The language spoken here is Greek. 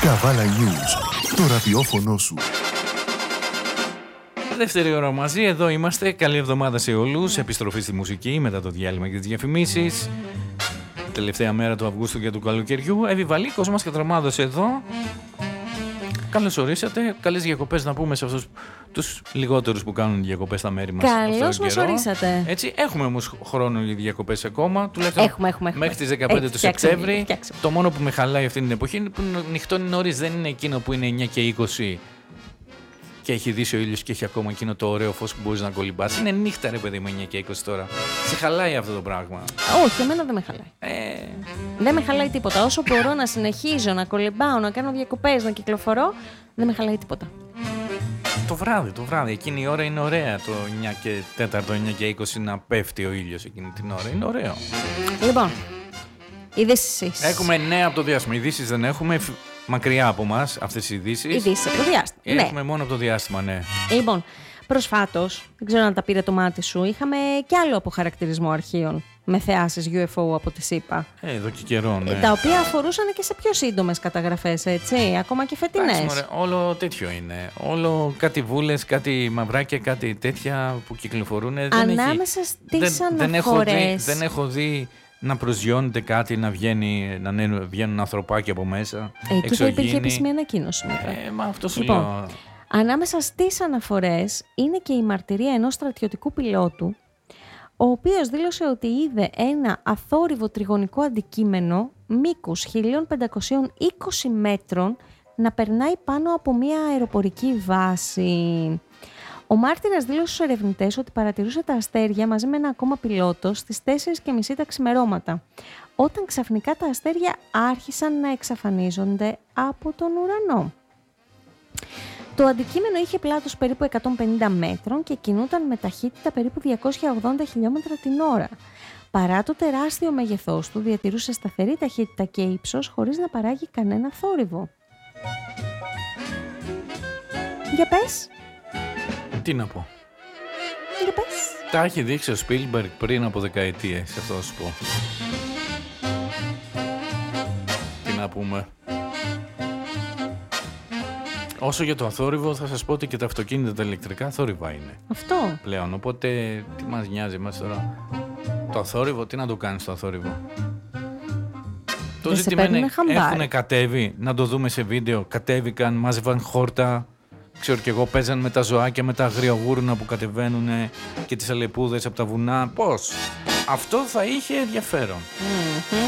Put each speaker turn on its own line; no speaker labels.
Καβάλα News, το ραδιόφωνο σου.
Δεύτερη ώρα μαζί, εδώ είμαστε. Καλή εβδομάδα σε όλους. Επιστροφή στη μουσική μετά το διάλειμμα και τις διαφημίσεις. Τελευταία μέρα του Αυγούστου και του καλοκαιριού. Εβιβαλή, κόσμος και τρομάδος εδώ. Καλώς ορίσατε. Καλές διακοπές να πούμε σε αυτούς τους λιγότερους που κάνουν διακοπές στα μέρη μας.
Καλώς μας ορίσατε.
Έτσι, έχουμε όμως χρόνο για διακοπές ακόμα. Τουλάχιστον
έχουμε.
μέχρι τις 15 του Σεπτέμβρη. Το μόνο που με χαλάει αυτή την εποχή είναι που νυχτώνει νωρίς. Δεν είναι εκείνο που είναι 9 και 20 και έχει δύσει ο ήλιος και έχει ακόμα εκείνο το ωραίο φως που μπορείς να κολυμπάς. Είναι νύχτα, ρε παιδί μου, 9 και 20 τώρα. Σε χαλάει αυτό το πράγμα?
Όχι, εμένα δεν με χαλάει. Δεν με χαλάει τίποτα. Όσο μπορώ να συνεχίζω να κολυμπάω, να κάνω διακοπές, να κυκλοφορώ, δεν με χαλάει τίποτα.
Το βράδυ, εκείνη η ώρα είναι ωραία. Το 9 και 4, 9 και 20 να πέφτει ο ήλιος εκείνη την ώρα. Είναι ωραίο.
Λοιπόν, ειδήσεις.
Έχουμε νέα από το διάστημα. Ειδήσεις δεν έχουμε. Μακριά από μας αυτές οι ειδήσεις.
Ειδήσεις από το διάστημα.
Έχουμε μόνο από το διάστημα, ναι.
Λοιπόν, προσφάτως, δεν ξέρω αν τα πήρε το μάτι σου, είχαμε κι άλλο αποχαρακτηρισμό αρχείων με θεάσεις UFO από τη ΣΥΠΑ.
Εδώ και καιρό, ναι.
Τα οποία αφορούσαν και σε πιο σύντομες καταγραφές, έτσι, ακόμα και φετινές.
Όλο τέτοιο είναι. Όλο κάτι βούλες, κάτι μαυράκια, κάτι τέτοια που κυκλοφορούν.
Ανάμεσα στις αναφορές.
Δεν έχω δει να προσγειώνεται κάτι, να βγαίνουν ανθρωπάκια από μέσα.
Εκεί δεν υπήρχε επίσημη ανακοίνωση.
Μα αυτό σου
λοιπόν,
λέω.
Ανάμεσα στις αναφορές είναι και η μαρτυρία ενός στρατιωτικού πιλότου, ο οποίος δήλωσε ότι είδε ένα αθόρυβο τριγωνικό αντικείμενο μήκους 1520 μέτρων να περνάει πάνω από μια αεροπορική βάση. Ο μάρτυρας δήλωσε στους ερευνητές ότι παρατηρούσε τα αστέρια μαζί με ένα ακόμα πιλότο στις 4:30 τα ξημερώματα, όταν ξαφνικά τα αστέρια άρχισαν να εξαφανίζονται από τον ουρανό. Το αντικείμενο είχε πλάτος περίπου 150 μέτρων και κινούταν με ταχύτητα περίπου 280 χιλιόμετρα την ώρα. Παρά το τεράστιο μέγεθός του, διατηρούσε σταθερή ταχύτητα και ύψος χωρίς να παράγει κανένα θόρυβο. Για πες.
Τι να πω.
Για πες.
Τα έχει δείξει ο Σπίλμπεργκ πριν από δεκαετίες, αυτό θα σου πω. Τι να πούμε. Όσο για το αθόρυβο, θα σας πω ότι και τα αυτοκίνητα τα ηλεκτρικά θόρυβα είναι.
Αυτό.
Πλέον, οπότε τι μας νοιάζει εμάς τώρα. Το αθόρυβο, τι να το κάνεις το αθόρυβο. Το ζήτημα είναι, έχουν κατέβει, να το δούμε σε βίντεο, κατέβηκαν, μάζευαν χόρτα, ξέρω κι εγώ, παίζαν με τα ζωάκια, με τα αγριογούρνα που κατεβαίνουν και τις αλεπούδες από τα βουνά. Πώς? Αυτό θα είχε ενδιαφέρον.